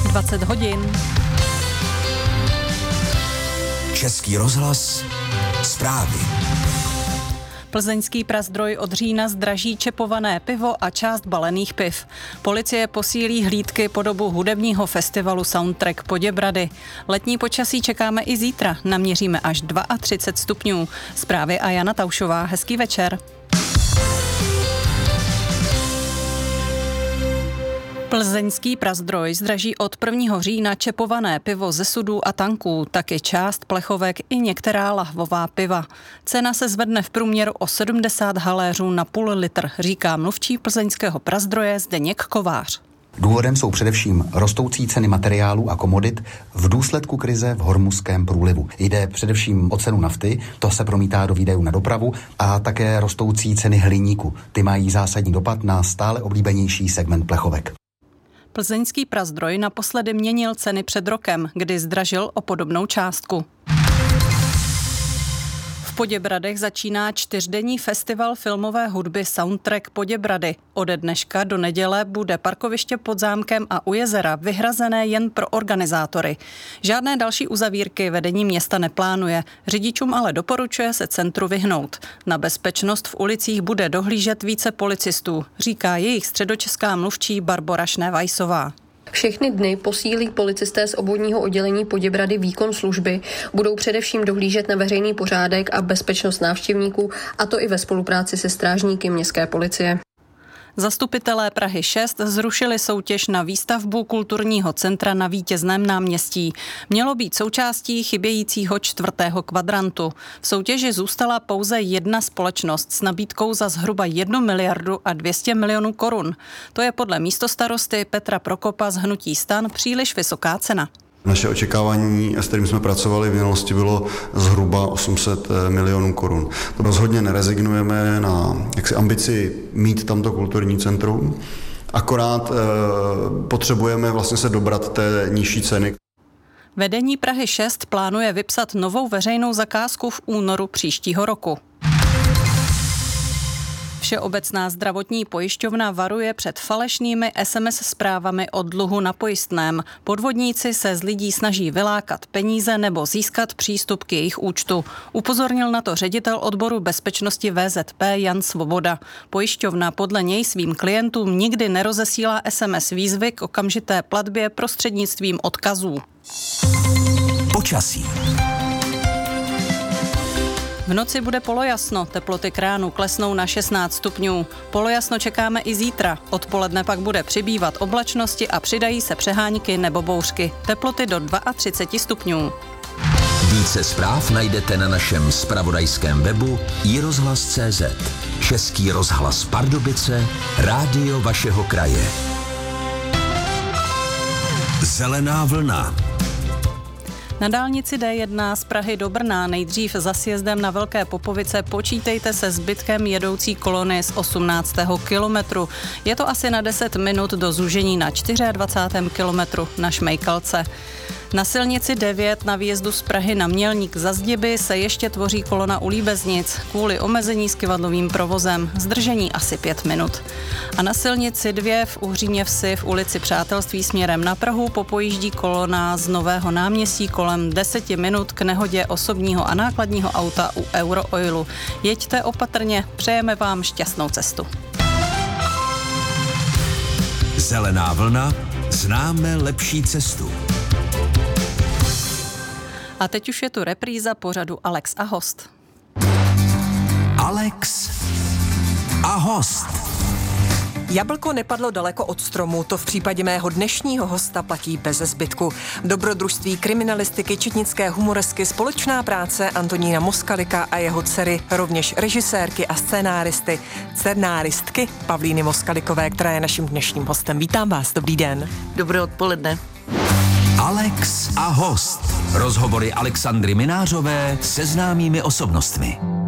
20 hodin. Český rozhlas, zprávy. Plzeňský Prazdroj od října zdraží čepované pivo a část balených piv. Policie posílí hlídky po dobu hudebního festivalu Soundtrack Poděbrady. Letní počasí čekáme i zítra, naměříme až 32 stupňů. Zprávy a Jana Taušová, hezký večer. Plzeňský Prazdroj zdraží od 1. října čepované pivo ze sudů a tanků, taky část plechovek i některá lahvová piva. Cena se zvedne v průměru o 70 haléřů na půl litr, říká mluvčí plzeňského Prazdroje Zdeněk Kovář. Důvodem jsou především rostoucí ceny materiálů a komodit v důsledku krize v Hormuzském průlivu. Jde především o cenu nafty, to se promítá do výdajů na dopravu, a také rostoucí ceny hliníku. Ty mají zásadní dopad na stále oblíbenější segment plechovek. Plzeňský Prazdroj naposledy měnil ceny před rokem, kdy zdražil o podobnou částku. V Poděbradech začíná 4denní festival filmové hudby Soundtrack Poděbrady. Ode dneška do neděle bude parkoviště pod zámkem a u jezera vyhrazené jen pro organizátory. Žádné další uzavírky vedení města neplánuje, řidičům ale doporučuje se centru vyhnout. Na bezpečnost v ulicích bude dohlížet více policistů, říká jejich středočeská mluvčí Barbora Šnevajsová. Všechny dny posílí policisté z obvodního oddělení Poděbrady výkon služby, budou především dohlížet na veřejný pořádek a bezpečnost návštěvníků, a to i ve spolupráci se strážníky městské policie. Zastupitelé Prahy 6 zrušili soutěž na výstavbu kulturního centra na Vítězném náměstí. Mělo být součástí chybějícího 4. kvadrantu. V soutěži zůstala pouze jedna společnost s nabídkou za zhruba 1 miliardu a 200 milionů korun. To je podle místostarosty Petra Prokopa z hnutí STAN příliš vysoká cena. Naše očekávání, s kterým jsme pracovali v minulosti, bylo zhruba 800 milionů korun. To rozhodně nerezignujeme na ambici mít tamto kulturní centrum, akorát potřebujeme vlastně se dobrat té nižší ceny. Vedení Prahy 6 plánuje vypsat novou veřejnou zakázku v únoru příštího roku. Všeobecná zdravotní pojišťovna varuje před falešnými SMS zprávami o dluhu na pojistném. Podvodníci se z lidí snaží vylákat peníze nebo získat přístup k jejich účtu. Upozornil na to ředitel odboru bezpečnosti VZP Jan Svoboda. Pojišťovna podle něj svým klientům nikdy nerozesílá SMS výzvy k okamžité platbě prostřednictvím odkazů. Počasí. V noci bude polojasno, teploty k ránu klesnou na 16 stupňů. Polojasno čekáme i zítra, odpoledne pak bude přibývat oblačnosti a přidají se přehánky nebo bouřky. Teploty do 32 stupňů. Více zpráv najdete na našem zpravodajském webu iRozhlas.cz. Český rozhlas Pardubice, rádio vašeho kraje. Zelená vlna. Na dálnici D1 z Prahy do Brna nejdřív za sjezdem na Velké Popovice počítejte se zbytkem jedoucí kolony z 18. kilometru. Je to asi na 10 minut do zúžení na 24. kilometru na Šmejkalce. Na silnici 9 na výjezdu z Prahy na Mělník za Zdiby se ještě tvoří kolona u Líbeznic kvůli omezení s kyvadlovým provozem. Zdržení asi 5 minut. A na silnici 2 v Uhříně Vsi v ulici Přátelství směrem na Prahu popojíždí kolona z Nového náměstí kolem 10 minut k nehodě osobního a nákladního auta u Eurooilu. Jeďte opatrně, přejeme vám šťastnou cestu. Zelená vlna, známe lepší cestu. A teď už je tu repríza pořadu Alex a host. Alex a host. Jablko nepadlo daleko od stromu, to v případě mého dnešního hosta platí beze zbytku. Dobrodružství kriminalistiky, četnické humoresky, společná práce Antonína Moskalika a jeho dcery, rovněž režisérky a scénáristky Pavlíny Moskalikové, která je naším dnešním hostem. Vítám vás, dobrý den. Dobré odpoledne. Alex a host. Rozhovory Alexandry Minářové se známými osobnostmi.